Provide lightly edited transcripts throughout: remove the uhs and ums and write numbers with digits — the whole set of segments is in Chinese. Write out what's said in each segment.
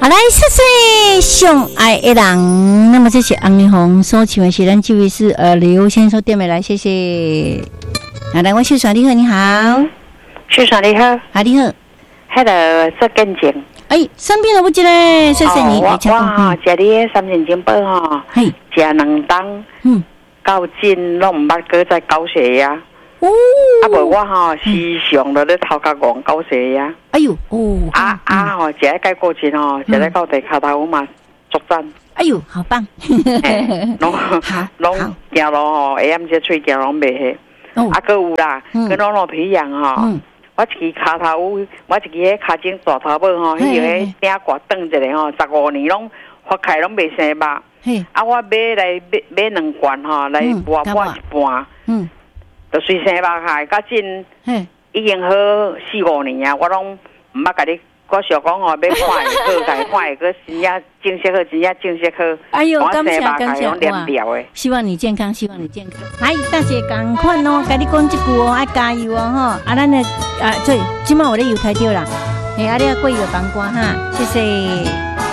好来，谢谢上爱的人。那么这是红丽红所请的是咱这位是刘先生点的来，谢谢。来，我秀爽你好，你好， 秀爽你好， 啊你好 ，Hello， 做跟前。 生病了不？嘞，谢谢你。 我食你三元金宝吼，食2当，到今拢唔捌过再高血压。啊无我吼时常都咧头壳戆高血压。 哎呦， 吼，食咧解过钱吼，食咧到地骹头嘛作战。 哎呦，好棒！ 拢行路吼，下暗时喙行拢袂下。搁有啦，跟拢皮痒吼。我一支骹头，我一支迄骹前大头尾吼，迄个顶挂断一个吼，15年拢发开拢袂生肉。我买2罐吼，来磨一半，就随生肉下，到今已经好4-5年啊，我拢毋捌甲你。我想讲吼，要看会好，甲看会个真正正式好，真正正式好。 哎呦，感谢感谢哇！ 希望你健康，希望你健康。来，大姐同款哦，甲你讲一句哦，爱加油哦吼！咱的对，今晚我咧油台掉啦，你要过油帮瓜哈，谢谢。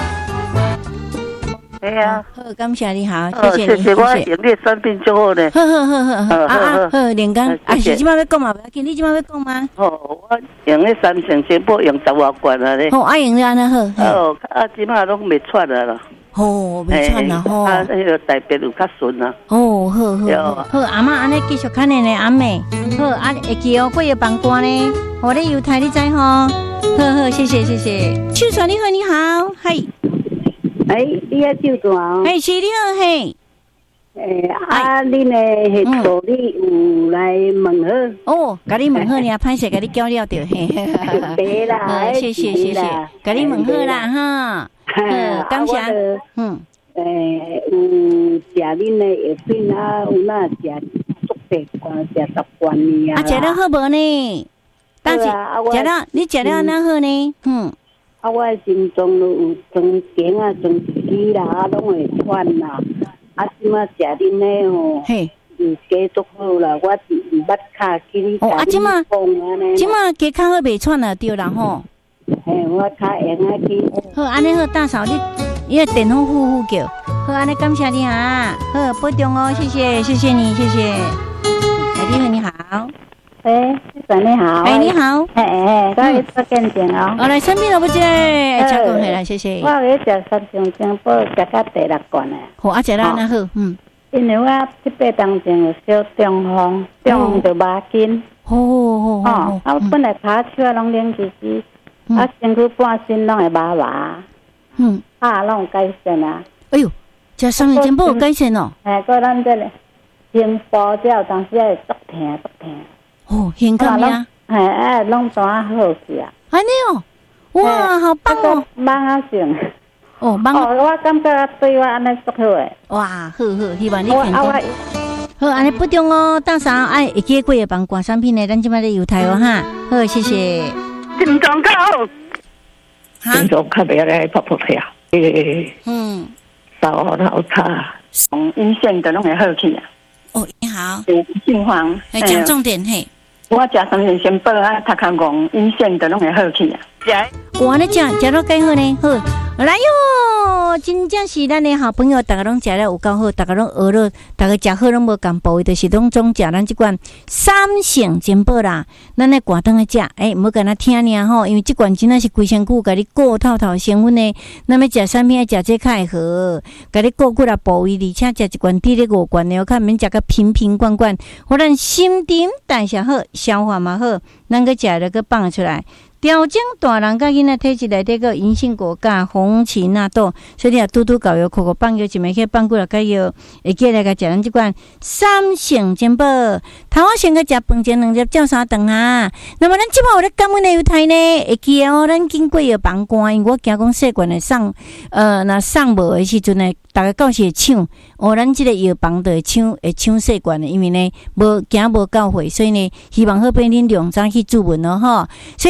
哎呀， 好，感谢你好，谢谢你，我用你产品就好呢。 好，连刚，是今晚要讲嘛？不要紧，你今晚要讲吗？ 我用那三成全部用10多罐了咧。 用了安尼好。 今晚拢袂喘了啦。 袂喘啦吼。 迄个大便有较顺啦。 好，阿嬷安尼继续看呢，阿妹。好，会记哦，过夜帮瓜呢，我咧油台你知吼。好，谢谢。秋爽你好，你好，嘿。 你遐酒段是你好嘿。 恁的迄助理有来问好。 甲你问好呢，歹势甲你叫了着嘿。 对啦， 谢谢，甲你问好啦哈。感谢。 有食恁的药品啊，有哪食足10罐，食10罐呢啊？ 食了好无呢？但是食了，你食了哪好呢？ 我的心脏都有装经啊，装机啦，拢会喘啦。即马食恁的吼，就加足好啦。我是毋捌卡去你甲你讲安尼。 即马加较好袂喘啦，对啦吼。 我较用啊去。 好，安尼好，大嫂你个电风呼叫。好，安尼感谢你啊。好，保重哦，谢谢你，谢谢。你好。 你好， 你好， 我去做见证哦。 来，生病了不？请讲起来，谢谢。 我去食三重金宝，食到第6罐诶。 好，食了那好， 因为我7-8当前有小中风就麻筋。 我本来骹手拢冷吱吱，身躯半身拢会麻麻。拢有改善啊。 哎呦，食三重金宝有改善哦。 个咱这里轻薄只有当时会足疼。 很干呀！ 拢怎好去啊？ 安尼哦，哇，好棒哦！ 忙啊成我感觉对我安尼足好诶。 哇，好，希望你健康。好，安尼不中哦，大嫂会记过夜帮挂产品呢，咱即摆咧油台哦哈。好，谢谢。 心脏较好，心脏较袂来扑跳。烧好差，阴线的拢会好去啊。 你好。 心慌。 讲重点嘿。 我食3元先报啊，头壳戆，阴线的拢会好去啊。 我咧食到介好呢，好来哟，真正是咱的好朋友，大家拢食了有够好，大家拢学了，大家食好拢无共步，就是拢总食咱这款三成金宝啦。咱咧挂灯来食，唔好跟他听尔吼，因为这款真的是规身躯，甲你顾透成分呢。那么食产品爱食这较会好，甲你顾骨啦部位，而且食一罐滴咧5罐的，看免食个瓶瓶罐罐，互咱新陈代谢好，消化嘛好，咱个食了个放出来。调整大人甲囡仔体质内底个银杏果甲红芪纳豆，所以你啊拄搞药，口放药，一枚去放过来，甲药会记来甲食咱即款三成金宝。头仔先甲食饭前2粒照3顿啊。那么咱即摆有咧感恩的油台呢，会记哦，咱经过药房关，因为我惊讲细罐的送，若送无的时阵呢，大家到时会抢。咱即个药房就会抢细罐的，因为呢无惊无到货，所以呢，希望好俾恁量早去注文咯吼。所以咱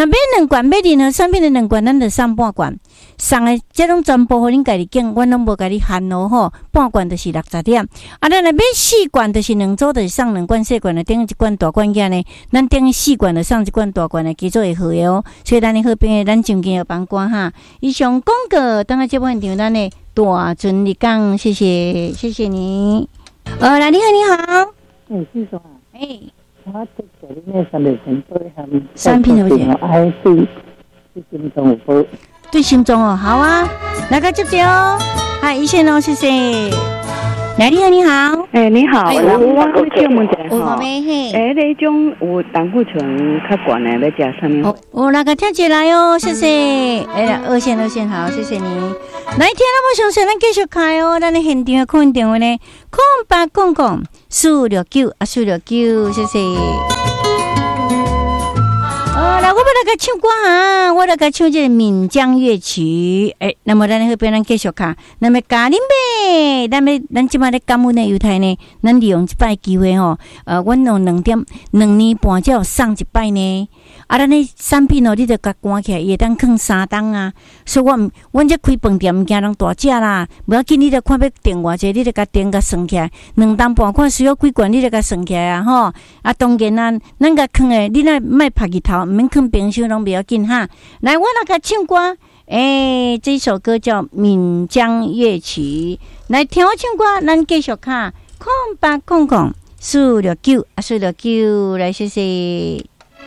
买2罐，买任何产品的2罐，咱就送半罐。送的这种全部互恁家己拣，阮拢无甲你限咯吼。半罐就是60点，咱若买4罐，就是2组，就是送2罐小罐的，等于1罐大罐仔呢。咱等于4罐就送1罐大罐的，叫做会好的哦。所以咱的好朋友，咱上紧要帮关哈。以上广告，等下节目现场咱的大尊你讲，谢谢你。来，你好。 是说啊。我这个呢300多产品有啥？ 对心脏有保。 对心脏哦，好啊，来个接接哦。嗨，医生哦，谢谢。来，你好。 你好，我叫问一下吼。 那种有胆固醇较悬的要食什么？ 我那个听起来哦，谢谢。二线，好，谢谢你。来，听了我详细，咱继续开哦。咱的现场客运电话呢，0800-469-469，谢谢。来，我要来个唱歌哈，我来个唱这个闽江乐曲。那么咱那边咱继续看，那么嘉玲妹，咱即摆咧感恩的犹太呢，咱利用这摆机会吼，阮用2年半才有送一摆呢。咱的产品哦，你着甲关起来，伊会当放3档啊。所以阮这开饭店，毋惊人大只啦，无要紧，你着看要订偌济，你着甲订甲算起来，2档半看需要几罐，你着甲算起来啊吼。当然啊，咱甲放诶，你若莫拍日头，毋免放冰箱，拢袂要紧哈。来，我来甲唱歌，这首歌叫《闽江乐曲》，来听我唱歌，咱继续看，0800-469-469，来谢谢。